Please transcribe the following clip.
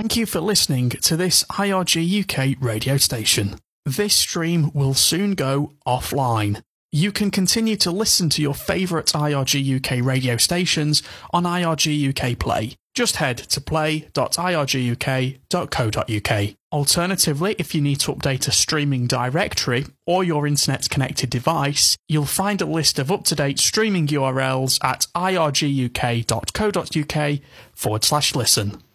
Thank you for listening to this IRG UK radio station. This stream will soon go offline. You can continue to listen to your favourite IRG UK radio stations on IRG UK Play. Just head to play.irguk.co.uk. Alternatively, if you need to update a streaming directory or your internet-connected device, you'll find a list of up-to-date streaming URLs at irguk.co.uk/listen.